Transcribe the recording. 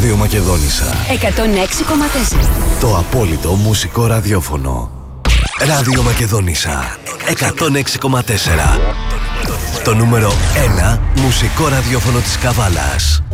Ραδιομακεδόνισσα 106,4. Το απόλυτο μουσικό ραδιόφωνο. Ραδιομακεδόνισσα 106,4. Το νούμερο 1 μουσικό ραδιόφωνο της Καβάλας.